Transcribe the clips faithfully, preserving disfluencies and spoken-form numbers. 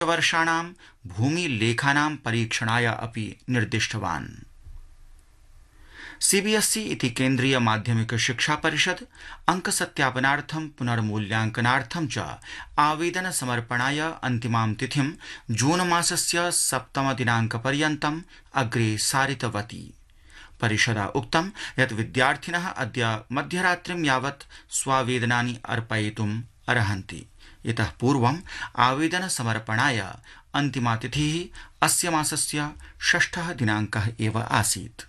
वर्षाणां भूमिलेखानां परीक्षणाय अपि निर्दिष्टवान्। सीबीएसई इति केन्द्रीय माध्यमिक शिक्षा परिषद अंकसत्यापनार्थं पुनर्मूल्यांकनार्थं च आवेदन समर्पणाय अन्तिमां तिथिं जून मासस्य सप्तम दिनाङ्कपर्यन्तम् अग्रे सारितवती। परिषदा उक्तं यत् विद्यार्थिनः अद्य मध्यरात्रिं यावत् स्वावेदनानि अर्पयितुम् अर्हन्ति। इतः पूर्वम् आवेदन समर्पणाय अन्तिमा तिथिः अस्य मासस्य षष्ठः दिनाङ्कः एव आसीत्।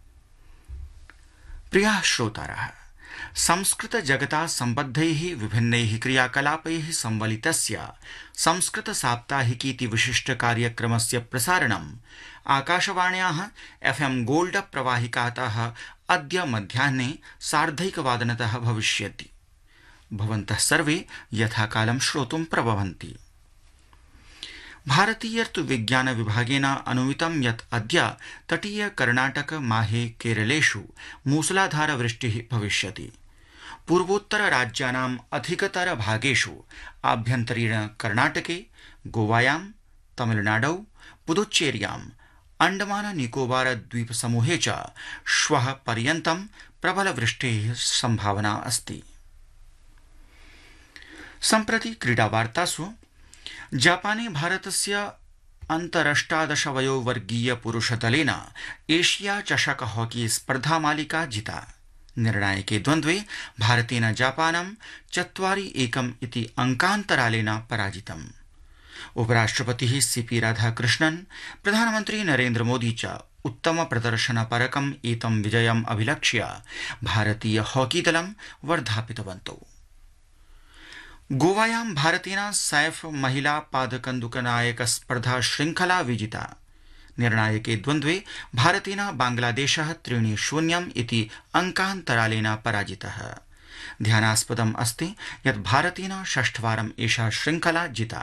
प्रियाः श्रोतारः, संस्कृत जगता सम्बद्धैः विभिन्नैः क्रियाकलापैः संवलितस्य संस्कृत साप्ताहिकीति विशिष्ट कार्यक्रमस्य प्रसारणम् आकाशवाण्याः एफएम गोल्ड प्रवाहिकातः अद्य मध्याह्ने सार्धैकवादनतः भविष्यति। भवन्तः सर्वे यथाकालं श्रोतुं प्रभवन्ति। भारतीय ऋतुविज्ञान विभागेन अनुमितं यत् अद्य तटीय कर्णाटक माहे केरलेषु मूसलाधार वृष्टिः भविष्यति। पूर्वोत्तर राज्यानाम् अधिकतर भागेषु आभ्यन्तरीण कर्णाटके, गोवायां, तमिलनाडौ, पुदुच्चेर्याम्, अंडमान निकोबार द्वीप समूहे च श्वः पर्यन्तं प्रबल वृष्टेः सम्भावना अस्ति। सम्प्रति क्रीडावार्तासु जापाने भारतस्य अन्तरष्टादश वयोवर्गीय पुरुषदलेन एशिया चषक हॉकी स्पर्धा मालिका जिता। निर्णायके द्वन्द्वे भारतेन जापानं चत्वारि एकम् इति अंकान्तरालेन पराजितम्। उपराष्ट्रपतिः सीपी राधाकृष्णन्, प्रधानमन्त्री नरेन्द्र मोदी च उत्तम प्रदर्शनपरकम् एतं विजयम् अभिलक्ष्य भारतीय हॉकी दलं वर्धापितवन्तौ। गोवायां भारतेन सैफ महिला पादकन्दुकनायक स्पर्धा श्रृंखला विजिता। निर्णायके द्वन्द्वे भारतेन बांग्लादेशः त्रीणि शून्यम् इति अंकान्तरालेन पराजितः। ध्यानास्पदम् अस्ति यत् भारतेन षष्ठवारम् एषा श्रृंखला जिता।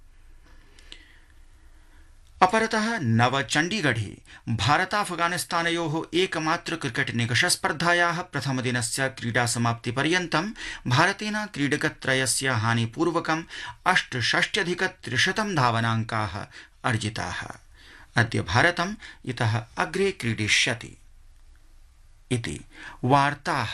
अपरतः नवचण्डीगढे भारताफगानिस्तानयोः एकमात्र क्रिकेट निकषस्पर्धायाः प्रथमदिनस्य क्रीडासमाप्तिपर्यन्तं भारतेन क्रीडकत्रयस्य हानिपूर्वकम् अष्टषष्ट्यधिकत्रिशतं धावनाङ्काः अर्जिताः। अद्य भारतम् इतः अग्रे क्रीडिष्यति। इति वार्ताः।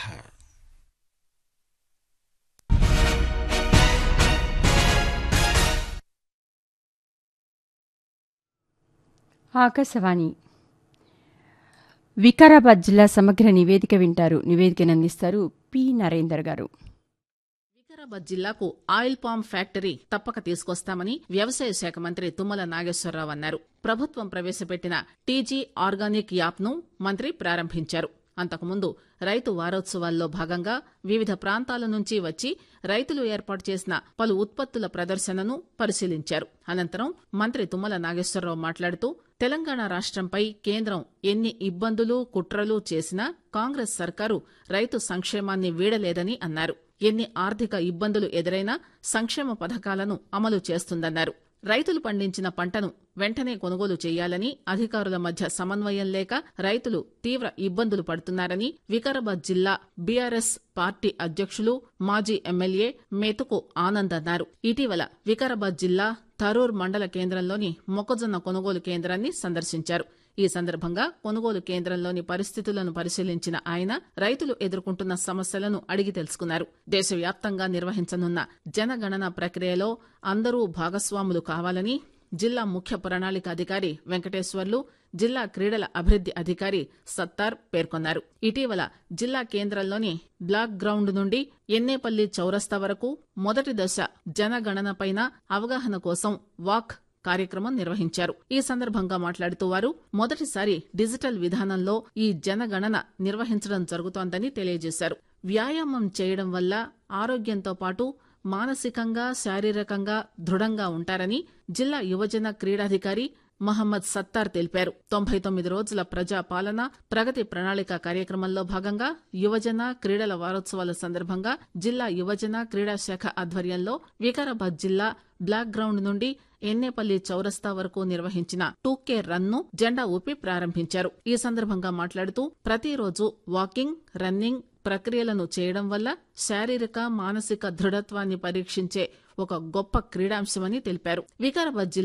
ఆకాశవాణి వికారాబాద్ జిల్లా సమగ్ర నివేదిక వింటారు. నివేదికను అందిస్తారు పి నరేందర్ గారు. వికారాబాద్ జిల్లాకు ఆయిల్ పామ్ ఫ్యాక్టరీ తప్పక తీసుకొస్తామని వ్యవసాయ శాఖ మంత్రి తుమ్మల నాగేశ్వరరావు అన్నారు. ప్రభుత్వం ప్రవేశపెట్టిన టీజీ ఆర్గానిక్ యాప్ను మంత్రి ప్రారంభించారు. అంతకుముందు రైతు వారోత్సవాల్లో భాగంగా వివిధ ప్రాంతాల నుంచి వచ్చి రైతులు ఏర్పాటు చేసిన పలు ఉత్పత్తుల ప్రదర్శనను పరిశీలించారు. అనంతరం మంత్రి తుమ్మల నాగేశ్వరరావు మాట్లాడుతూ తెలంగాణ రాష్ట్రంపై కేంద్రం ఎన్ని ఇబ్బందులు కుట్రలు చేసినా కాంగ్రెస్ సర్కారు రైతు సంక్షేమాన్ని వీడలేదని అన్నారు. ఎన్ని ఆర్థిక ఇబ్బందులు ఎదురైనా సంక్షేమ పథకాలను అమలు చేస్తుందన్నారు. రైతులు పండించిన పంటను వెంటనే కొనుగోలు చేయాలని, అధికారుల మధ్య సమన్వయం లేక రైతులు తీవ్ర ఇబ్బందులు పడుతున్నారని వికారాబాద్ జిల్లా బీఆర్ఎస్ పార్టీ అధ్యక్షులు మాజీ ఎమ్మెల్యే మేతుకు ఆనంద్ అన్నారు. ఇటీవల వికారాబాద్ జిల్లా థరూర్ మండల కేంద్రంలోని మొక్కజొన్న కొనుగోలు కేంద్రాన్ని సందర్శించారు. ఈ సందర్భంగా కొనుగోలు కేంద్రంలోని పరిస్థితులను పరిశీలించిన ఆయన రైతులు ఎదుర్కొంటున్న సమస్యలను అడిగి తెలుసుకున్నారు. దేశవ్యాప్తంగా నిర్వహించనున్న జనగణన ప్రక్రియలో అందరూ భాగస్వాములు కావాలని జిల్లా ముఖ్య ప్రణాళిక అధికారి వెంకటేశ్వర్లు, జిల్లా క్రీడల అభివృద్ది అధికారి సత్తార్ పేర్కొన్నారు. ఇటీవల జిల్లా కేంద్రంలోని బ్లాక్ గ్రౌండ్ నుండి ఎన్నేపల్లి చౌరస్తా వరకు మొదటి దశ జనగణనపైన అవగాహన కోసం వాక్ కార్యక్రమం నిర్వహించారు. ఈ సందర్భంగా మాట్లాడుతూ వారు మొదటిసారి డిజిటల్ విధానంలో ఈ జనగణన నిర్వహించడం జరుగుతోందని తెలియజేశారు. వ్యాయామం చేయడం వల్ల ఆరోగ్యంతో పాటు మానసికంగా శారీరకంగా దృఢంగా ఉంటారని జిల్లా యువజన క్రీడాధికారి మహమ్మద్ సత్తార్ తెలిపారు. తొంభై తొమ్మిది రోజుల ప్రజా పాలన ప్రగతి ప్రణాళిక కార్యక్రమంలో భాగంగా యువజన క్రీడల వారోత్సవాల సందర్భంగా జిల్లా యువజన క్రీడా శాఖ ఆధ్వర్యంలో వికారాబాద్ జిల్లా బ్లాక్ గ్రౌండ్ నుండి ఎన్నేపల్లి చౌరస్తా వరకు నిర్వహించిన టూ కే రన్ ను జెండా ఊపి ప్రారంభించారు. ఈ సందర్భంగా మాట్లాడుతూ ప్రతిరోజు వాకింగ్, రన్నింగ్ ప్రక్రియలను చేయడం వల్ల శారీరక మానసిక దృఢత్వాన్ని పరీక్షించే ఒక గొప్ప క్రీడాంశమని తెలిపారు. వికారాబాద్ జిల్లా